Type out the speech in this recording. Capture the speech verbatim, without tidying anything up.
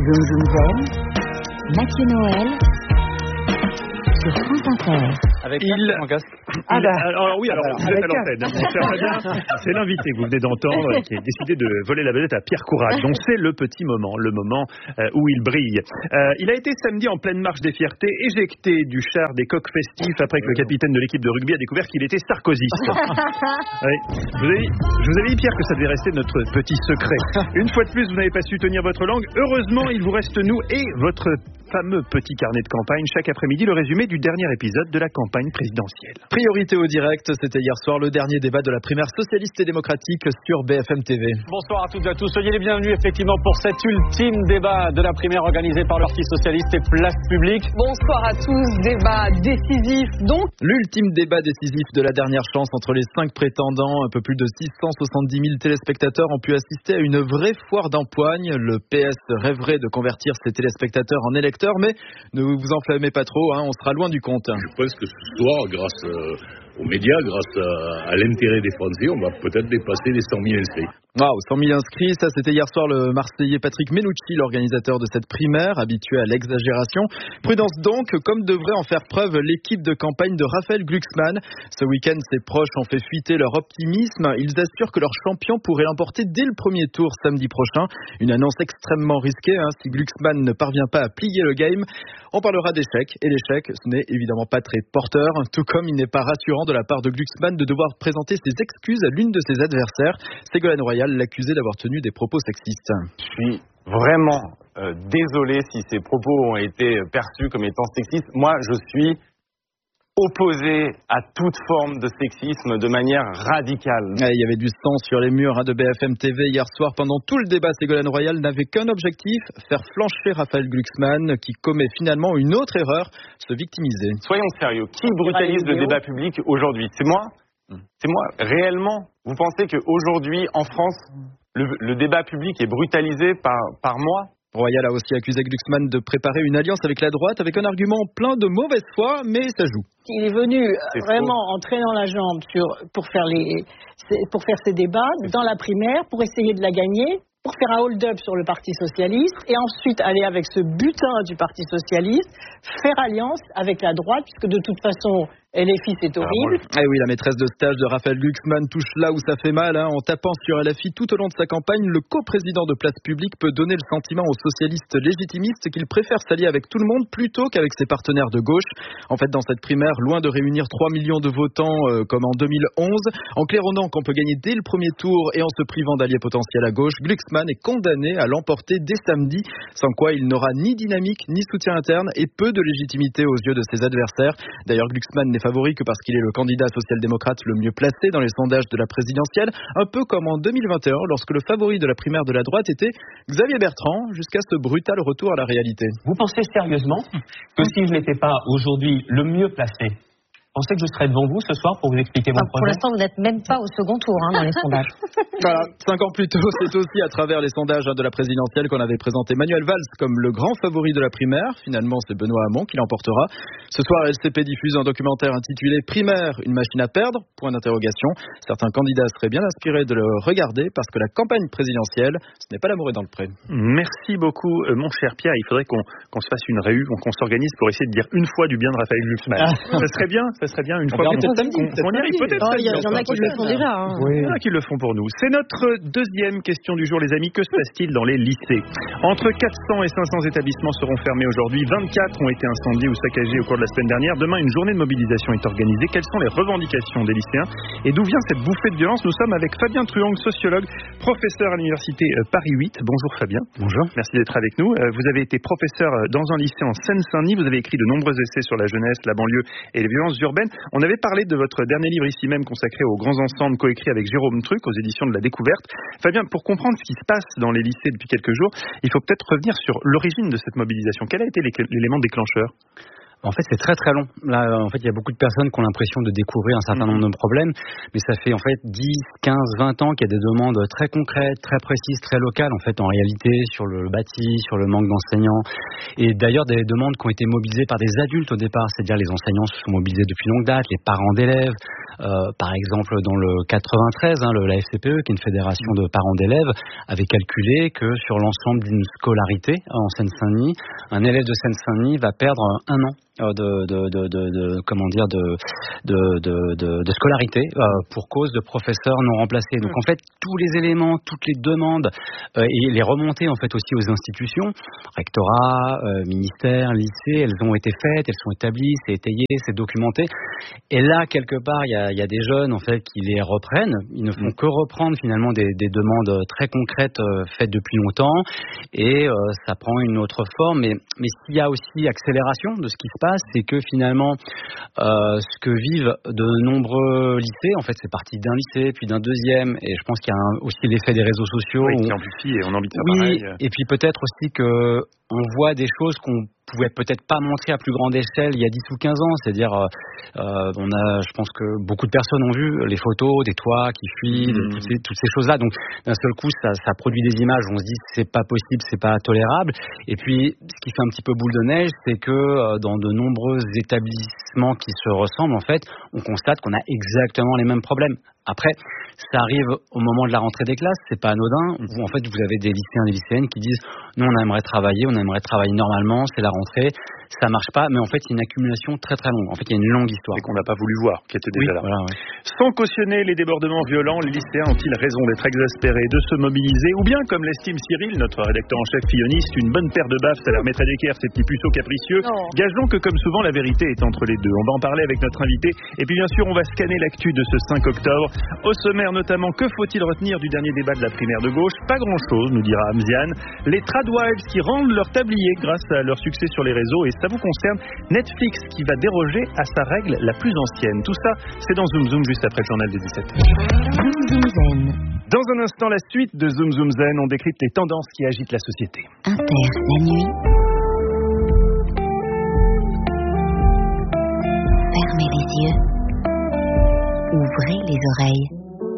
Zoom Zoom Zen, Mathieu Noël, sur France Inter. Avec il... Ah bah. Alors oui, alors, alors vous êtes à l'antenne. C'est l'invité que vous venez d'entendre qui a décidé de voler la vedette à Pierre Courade. Donc c'est le petit moment, le moment euh, où il brille. Euh, il a été samedi en pleine marche des fiertés, éjecté du char des coqs festifs après que le capitaine de l'équipe de rugby a découvert qu'il était sarkozyste. Oui. Je, vous avais, je vous avais dit, Pierre, que ça devait rester notre petit secret. Une fois de plus, vous n'avez pas su tenir votre langue. Heureusement, il vous reste nous et votre fameux petit carnet de campagne. Chaque après-midi, le résumé du dernier épisode de la campagne présidentielle. Priorité au direct, c'était hier soir le dernier débat de la primaire socialiste et démocratique sur B F M T V. Bonsoir à toutes et à tous, soyez les bienvenus effectivement pour cet ultime débat de la primaire organisé par le Parti socialiste et Place Publique. Bonsoir à tous, débat décisif donc. L'ultime débat décisif de la dernière chance entre les cinq prétendants. Un peu plus de six cent soixante-dix mille téléspectateurs ont pu assister à une vraie foire d'empoigne. Le P S rêverait de convertir ses téléspectateurs en électeurs, mais ne vous enflammez pas trop, hein, on sera loin du compte. Je pense que ce soir, grâce euh, aux médias, grâce à, à l'intérêt des Français, on va peut-être dépasser les cent mille inscrits. Wow, cent mille inscrits, ça c'était hier soir le Marseillais Patrick Menucci, l'organisateur de cette primaire, habitué à l'exagération. Prudence donc, comme devrait en faire preuve l'équipe de campagne de Raphaël Glucksmann. Ce week-end, ses proches ont fait fuiter leur optimisme. Ils assurent que leur champion pourrait l'emporter dès le premier tour samedi prochain. Une annonce extrêmement risquée, hein, si Glucksmann ne parvient pas à plier le game. On parlera d'échec, et l'échec, ce n'est évidemment pas très porteur, tout comme il n'est pas rassurant de la part de Glucksmann de devoir présenter ses excuses à l'une de ses adversaires. Ségolène Royal l'accusait d'avoir tenu des propos sexistes. Je suis vraiment euh, désolé si ces propos ont été perçus comme étant sexistes. Moi, je suis opposé à toute forme de sexisme de manière radicale. Il y avait du sang sur les murs hein, de B F M T V hier soir. Pendant tout le débat, Ségolène Royal n'avait qu'un objectif, faire flancher Raphaël Glucksmann, qui commet finalement une autre erreur, se victimiser. Soyons sérieux. Qui brutalise le débat public aujourd'hui? C'est moi? C'est moi. Réellement, vous pensez qu'aujourd'hui, en France, le, le débat public est brutalisé par, par moi? Royal a aussi accusé Glucksmann de préparer une alliance avec la droite avec un argument plein de mauvaise foi, mais ça joue. Il est venu C'est vraiment faux. en traînant la jambe sur, pour, faire les, pour faire ses débats dans la primaire, pour essayer de la gagner, pour faire un hold-up sur le Parti socialiste et ensuite aller avec ce butin du Parti socialiste, faire alliance avec la droite, puisque de toute façon, L F I c'est horrible. Ah, eh oui, la maîtresse de stage de Raphaël Glucksmann touche là où ça fait mal. Hein. En tapant sur L F I tout au long de sa campagne, le coprésident de Place Publique peut donner le sentiment aux socialistes légitimistes qu'il préfère s'allier avec tout le monde plutôt qu'avec ses partenaires de gauche. En fait, dans cette primaire, loin de réunir trois millions de votants euh, comme en deux mille onze, en claironnant qu'on peut gagner dès le premier tour et en se privant d'alliés potentiels à gauche, Glucksmann est condamné à l'emporter dès samedi, sans quoi il n'aura ni dynamique ni soutien interne et peu de légitimité aux yeux de ses adversaires. D'ailleurs, Glucksmann n'est favori que parce qu'il est le candidat social-démocrate le mieux placé dans les sondages de la présidentielle, un peu comme en deux mille vingt et un lorsque le favori de la primaire de la droite était Xavier Bertrand, jusqu'à ce brutal retour à la réalité. Vous pensez sérieusement que si je n'étais pas aujourd'hui le mieux placé, vous pensez que je serai devant vous ce soir pour vous expliquer mon enfin, projet? Pour l'instant, vous n'êtes même pas au second tour hein, dans les sondages. Voilà, cinq ans plus tôt, c'est aussi à travers les sondages de la présidentielle qu'on avait présenté Manuel Valls comme le grand favori de la primaire. Finalement, c'est Benoît Hamon qui l'emportera. Ce soir, L C P diffuse un documentaire intitulé Primaire, une machine à perdre, point d'interrogation. Certains candidats seraient bien inspirés de le regarder parce que la campagne présidentielle, ce n'est pas l'amour est dans le pré. Merci beaucoup, euh, mon cher Pierre. Il faudrait qu'on, qu'on se fasse une réu, qu'on s'organise pour essayer de dire une fois du bien de Raphaël Glucksmann. Ça serait bien, ça serait bien une On fois. peut-être qu'on, qu'on, qu'on y arrive, peut-être. Il y, y en a qui le font déjà. Hein. Oui. Il y en a qui le font pour nous. C'est notre deuxième question du jour, les amis. Que se passe-t-il dans les lycées? Entre quatre cents et cinq cents établissements seront fermés aujourd'hui. vingt-quatre ont été incendiés ou saccagés au cours de la semaine dernière. Demain, une journée de mobilisation est organisée. Quelles sont les revendications des lycéens? Et d'où vient cette bouffée de violence? Nous sommes avec Fabien Truong, sociologue, professeur à l'université Paris huit. Bonjour Fabien. Bonjour. Merci d'être avec nous. Vous avez été professeur dans un lycée en Seine-Saint-Denis. Vous avez écrit de nombreux essais sur la jeunesse, la banlieue et les violences urbaines. On avait parlé de votre dernier livre ici même consacré aux grands ensembles, coécrit avec Jérôme Truc aux éditions de la Découverte. Fabien, pour comprendre ce qui se passe dans les lycées depuis quelques jours, il faut peut-être revenir sur l'origine de cette mobilisation. Quel a été l'élément déclencheur? En fait, c'est très très long. Là, en fait, il y a beaucoup de personnes qui ont l'impression de découvrir un certain nombre de problèmes, mais ça fait en fait dix, quinze, vingt ans qu'il y a des demandes très concrètes, très précises, très locales, en fait, en réalité, sur le bâti, sur le manque d'enseignants. Et d'ailleurs, des demandes qui ont été mobilisées par des adultes au départ, c'est-à-dire les enseignants se sont mobilisés depuis longue date, les parents d'élèves, Euh, par exemple, dans le quatre-vingt-treize, hein, le, la F C P E, qui est une fédération de parents d'élèves, avait calculé que sur l'ensemble d'une scolarité en Seine-Saint-Denis, un élève de Seine-Saint-Denis va perdre un an De, de, de, de, de comment dire de, de, de, de, de scolarité euh, pour cause de professeurs non remplacés. Donc en fait tous les éléments, toutes les demandes euh, et les remontées en fait aussi aux institutions, rectorat, euh, ministère, lycée, elles ont été faites, elles sont établies, c'est étayé, c'est documenté. Et là quelque part il y a, il y a des jeunes en fait qui les reprennent. Ils ne font que reprendre finalement des, des demandes très concrètes euh, faites depuis longtemps et euh, ça prend une autre forme. Mais, mais s'il y a aussi accélération de ce qui se passe, c'est que finalement euh, ce que vivent de nombreux lycées, en fait c'est parti d'un lycée puis d'un deuxième, et je pense qu'il y a un, aussi l'effet des réseaux sociaux oui, où... qui amplifie et on a envie de faire oui, pareil. Et puis peut-être aussi que on voit des choses qu'on pouvait peut-être pas montrer à plus grande échelle il y a dix ou quinze ans, c'est-à-dire euh, on a, je pense que beaucoup de personnes ont vu les photos des toits qui fuient, mmh. toutes, ces, toutes ces choses-là, donc d'un seul coup ça, ça produit des images où on se dit c'est pas possible, c'est pas tolérable. Et puis ce qui fait un petit peu boule de neige, c'est que euh, dans de nombreux établissements qui se ressemblent, en fait on constate qu'on a exactement les mêmes problèmes. Après, ça arrive au moment de la rentrée des classes, c'est pas anodin, où en fait vous avez des lycéens et des lycéennes qui disent nous on aimerait travailler, on aimerait travailler normalement, c'est la rentrée, ça marche pas, mais en fait il y a une accumulation très très longue, en fait il y a une longue histoire. Et qu'on n'a pas voulu voir, qui était déjà oui, là. Voilà, ouais. Sans cautionner les débordements violents, les lycéens ont-ils raison d'être exaspérés, de se mobiliser, ou bien comme l'estime Cyril, notre rédacteur en chef filloniste, une bonne paire de baffes ça leur mettrait d'équerre ces petits puceaux capricieux. Non. Gageons que comme souvent la vérité est entre les deux. On va en parler avec notre invité, et puis bien sûr on va scanner l'actu de ce cinq octobre. Au sommaire notamment, que faut-il retenir du dernier débat de la primaire de gauche? Pas grand-chose, nous dira Amziane. Les tradwives qui rendent leur tablier grâce à leur succès sur les réseaux, et ça vous concerne. Netflix qui va déroger à sa règle la plus ancienne. Tout ça, c'est dans Zoom Zoom juste après le journal des dix-sept heures. Zoom Zoom Zen. Dans un instant, la suite de Zoom Zoom Zen, on décrypte les tendances qui agitent la société. Inter, la nuit. Fermez les yeux. Ouvrez les oreilles.